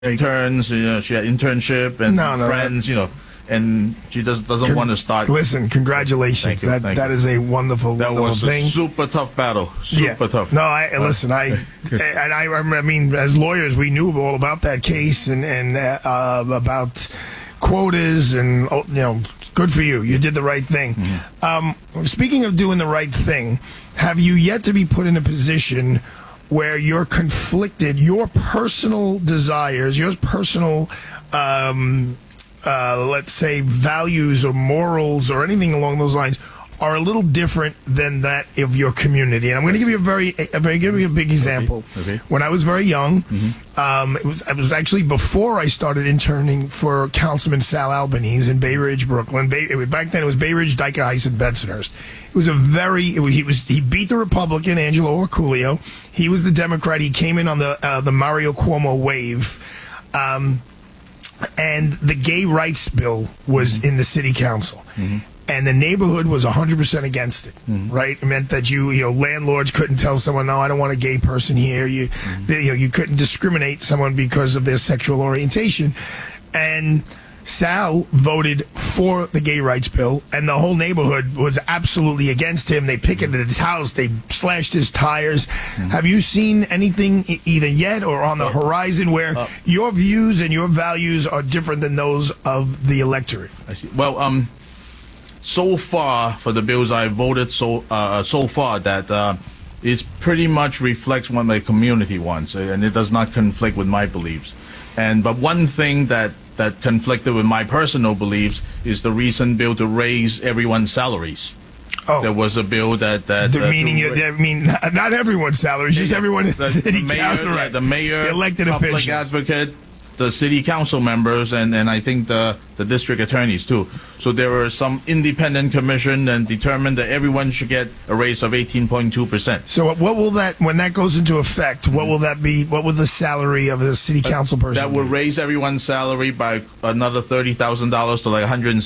interns. She had internship and friends. And she doesn't want to start. Listen, congratulations. That is a wonderful thing. That was a super tough battle. Super tough. No, listen. I mean, as lawyers, we knew all about that case and about quotas and good for you. You did the right thing. Mm-hmm. Speaking of doing the right thing, have you yet to be put in a position where you're conflicted, your personal desires, your personal, let's say, values or morals or anything along those lines are a little different than that of your community? And I'm going to give you a big example. Okay. When I was very young, it was actually before I started interning for Councilman Sal Albanese in Bay Ridge, Brooklyn. Back then it was Bay Ridge, Dyker Heights, and Bensonhurst. It was he beat the Republican Angelo Orculio. He was the Democrat. He came in on the Mario Cuomo wave. And the gay rights bill was in the city council. And the neighborhood was 100% against it, right? It meant that landlords couldn't tell someone, no, I don't want a gay person here. You couldn't discriminate someone because of their sexual orientation. And Sal voted for the gay rights bill, and the whole neighborhood was absolutely against him. They picketed his house. They slashed his tires. Have you seen anything either yet or on the horizon where your views and your values are different than those of the electorate? I see. Well, so far for the bills I voted so far that it pretty much reflects what my community wants, and it does not conflict with my beliefs. But one thing that conflicted with my personal beliefs is the recent bill to raise everyone's salaries. There was a bill that not everyone's salaries, just everyone in the city council, the mayor, the elected public officials, advocate, the city council members, and I think the district attorneys too. So there were some independent commission and determined that everyone should get a raise of 18.2%. So what will when that goes into effect, what will that be? What will the salary of a city council person that will raise everyone's salary by another $30,000 to like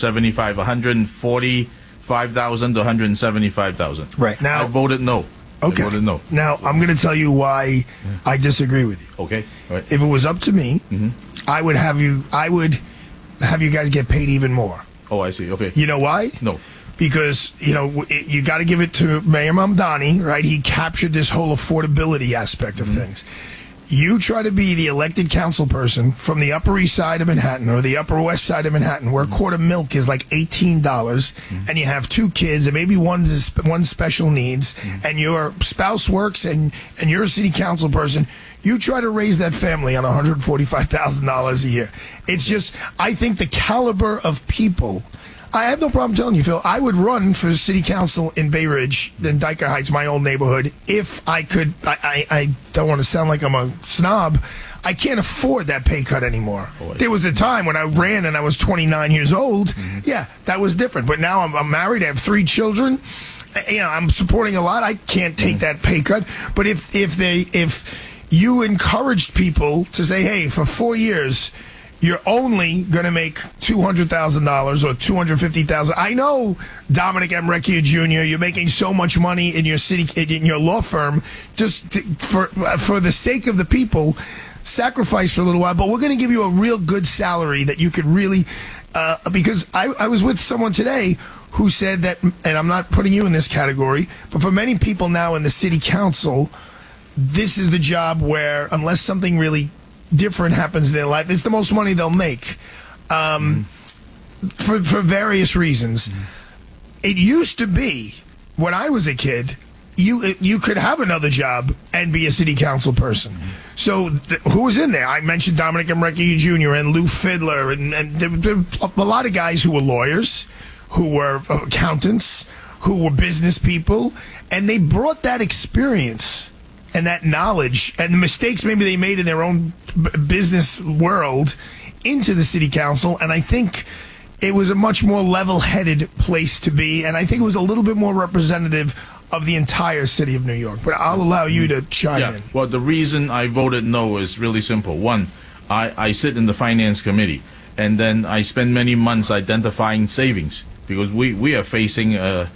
$145,000 to $175,000. Right. Now I voted no. Okay. I voted no. Now I'm going to tell you why I disagree with you. Okay. All right. If it was up to me, I would have you guys get paid even more. Oh, I see. Okay. You know why? No. Because, you got to give it to Mayor Mamdani, right? He captured this whole affordability aspect of things. You try to be the elected council person from the Upper East Side of Manhattan or the Upper West Side of Manhattan, where a quart of milk is like $18, and you have 2 kids, and maybe one special needs, and your spouse works, and you're a city council person. You try to raise that family on $145,000 a year. It's just, I think the caliber of people. I have no problem telling you, Phil, I would run for city council in Bay Ridge, in Dyker Heights, my old neighborhood, if I could. I don't want to sound like I'm a snob. I can't afford that pay cut anymore. There was a time when I ran and I was 29 years old. Yeah, that was different. But now I'm married. I have 3 children. I'm supporting a lot. I can't take that pay cut. But if you encouraged people to say, hey, for 4 years, you're only going to make $200,000 or $250,000. I know, Dominic M. Recchia Jr., you're making so much money in your in your law firm, for the sake of the people, sacrifice for a little while, but we're going to give you a real good salary that you could really, because I was with someone today who said that, and I'm not putting you in this category, but for many people now in the city council, this is the job where, unless something really different happens in their life, it's the most money they'll make, for various reasons. It used to be, when I was a kid, you could have another job and be a city council person. So who was in there? I mentioned Dominic M. Recchia Jr. and Lou Fiddler, and there a lot of guys who were lawyers, who were accountants, who were business people, and they brought that experience and that knowledge and the mistakes maybe they made in their own business world into the city council. And I think it was a much more level-headed place to be. And I think it was a little bit more representative of the entire city of New York. But I'll allow you to chime in. Well, the reason I voted no is really simple. One, I sit in the finance committee, and then I spend many months identifying savings because we are facing a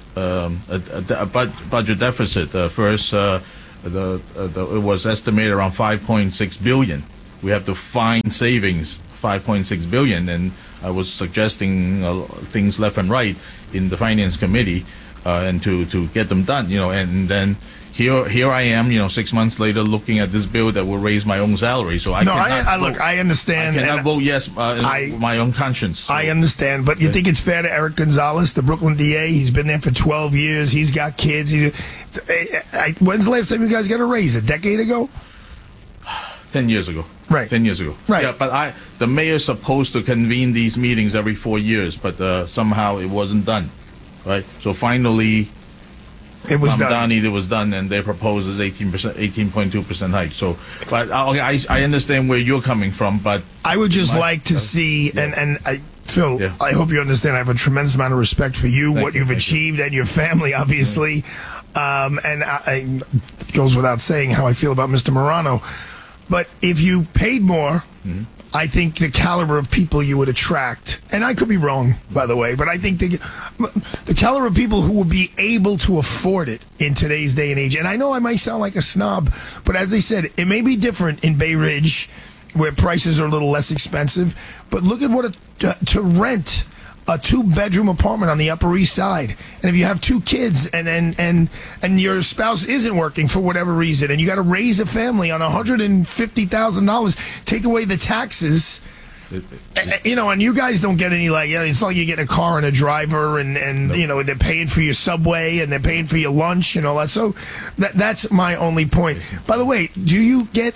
budget deficit. First, it was estimated around $5.6 billion, we have to find savings 5.6 billion, and I was suggesting things left and right in the finance committee, and to get them done, and then here I am, 6 months later, looking at this bill that will raise my own salary. So I look, I understand. I cannot vote yes, my own conscience. So. I understand, but you think it's fair to Eric Gonzalez, the Brooklyn DA? He's been there for 12 years. He's got kids. When's the last time you guys got a raise? A decade ago? 10 years ago. Right. 10 years ago. Right. Yeah, but the mayor's supposed to convene these meetings every 4 years, but somehow it wasn't done. Right. So finally, it was done. It was done, and they proposed is 18.2% hike. So, but I understand where you're coming from, but I would just like to see, Phil, I hope you understand. I have a tremendous amount of respect for you, what you've achieved, and your family, obviously. It goes without saying how I feel about Mr. Morano. But if you paid more, I think the caliber of people you would attract, and I could be wrong, by the way, but I think the caliber of people who would be able to afford it in today's day and age. And I know I might sound like a snob, but as I said, it may be different in Bay Ridge, where prices are a little less expensive. But look at what to rent a 2-bedroom apartment on the Upper East Side, and if you have 2 kids and your spouse isn't working for whatever reason, and you got to raise a family on $150,000, take away the taxes, and you guys don't get any it's not like you get a car and a driver, and they're paying for your Subway and they're paying for your lunch and all that. So that's my only point. By the way, do you get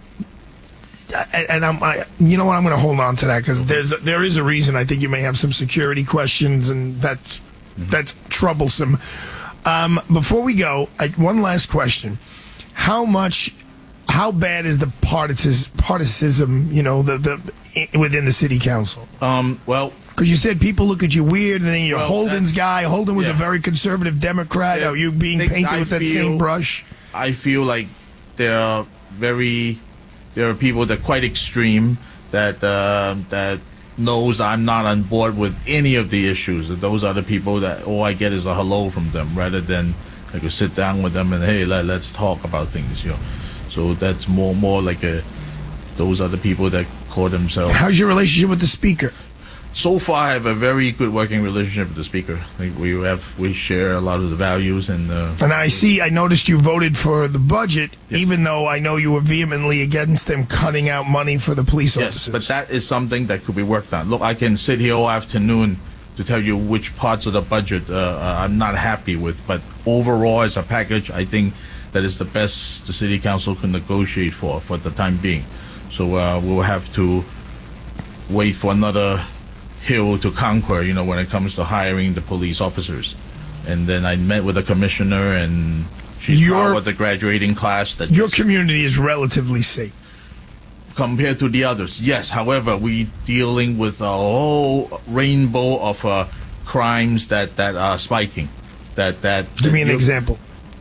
you know what? I'm going to hold on to that because there is a reason. I think you may have some security questions, and that's troublesome. Before we go, one last question: how bad is the partisanship, within the city council? Well, because you said people look at you weird, and then you're Holden's guy. Holden was a very conservative Democrat. Are you being painted with that same brush? I feel like there are people that are quite extreme that knows I'm not on board with any of the issues. Those are the people that all I get is a hello from them, rather than I could sit down with them and hey, let's talk about things. So that's more like those are the people that call themselves. How's your relationship with the speaker? So far, I have a very good working relationship with the speaker. We share a lot of the values, and I noticed you voted for the budget, even though I know you were vehemently against them cutting out money for the police officers. Yes, but that is something that could be worked on. Look, I can sit here all afternoon to tell you which parts of the budget I'm not happy with, but overall, as a package, I think that is the best the city council can negotiate for the time being. So we'll have to wait for another hill to conquer, when it comes to hiring the police officers. And then I met with the commissioner, and she's proud with the graduating class. Your community is relatively safe compared to the others. Yes, however, we dealing with a whole rainbow of crimes that are spiking. Give me an example.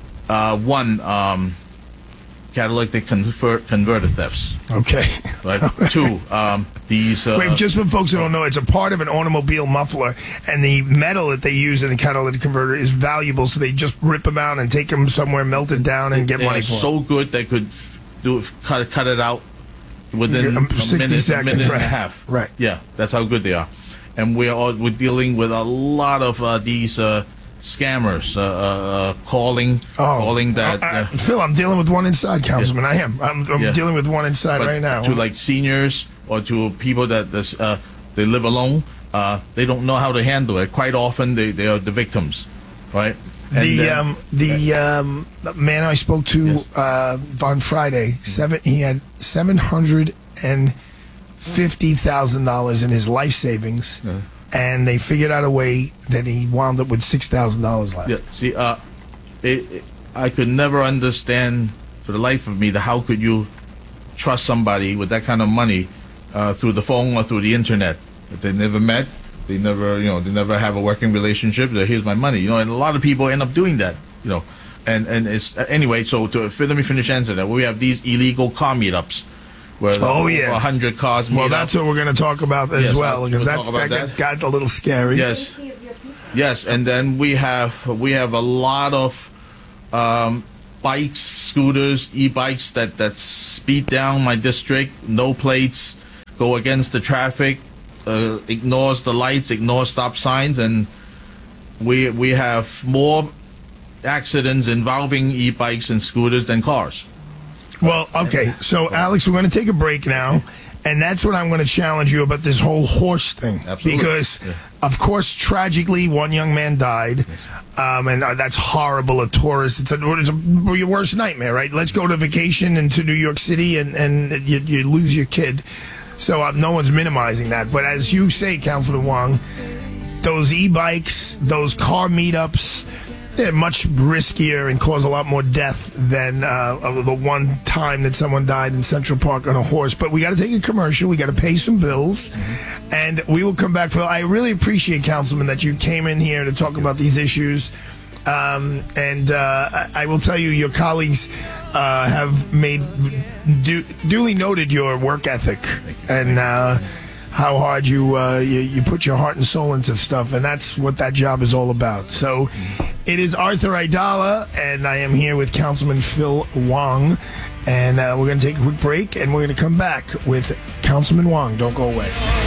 One, catalytic converter thefts. Okay. Right. 2, these. Wait, just for folks who don't know, it's a part of an automobile muffler, and the metal that they use in the catalytic converter is valuable, so they just rip them out and take them somewhere, melt it down, and get money for it. So good they could cut it out within a 60 minute, seconds, minute and a half. Right. Yeah, that's how good they are, and we're dealing with a lot of these. Scammers calling that. Phil, I'm dealing with one inside, Councilman. I am. I'm dealing with one inside right now. To like seniors or to people that they live alone, they don't know how to handle it. Quite often, they are the victims, right? And the man I spoke to on Friday, he had $750,000 in his life savings. And they figured out a way that he wound up with $6,000 left. Yeah, see, I could never understand for the life of me how could you trust somebody with that kind of money through the phone or through the internet that they never met, they never have a working relationship. Here's my money, and a lot of people end up doing that, and it's anyway. So let me finish answering that. We have these illegal car meetups. Where 100 cars meet that's what we're going to talk about as well, because that got a little scary. Yes, and then we have a lot of bikes, scooters, e-bikes that speed down my district, no plates, go against the traffic, ignores the lights, ignores stop signs, and we have more accidents involving e-bikes and scooters than cars. Well, okay, so Alex, we're going to take a break now, and that's what I'm going to challenge you about this whole horse thing. Absolutely. Because, of course, tragically, one young man died, and that's horrible. A tourist, it's your worst nightmare, right? Let's go to vacation into New York City, and you lose your kid. So no one's minimizing that. But as you say, Councilman Wong, those e-bikes, those car meetups, they're much riskier and cause a lot more death than the one time that someone died in Central Park on a horse. But we got to take a commercial. We got to pay some bills. And we will come back. I really appreciate, Councilman, that you came in here to talk about these issues. And I will tell you, your colleagues have made duly noted your work ethic and how hard you put your heart and soul into stuff, and that's what that job is all about. So it is Arthur Aidala, and I am here with Councilman Phil Wong, and we're going to take a quick break, and we're going to come back with Councilman Wong. Don't go away.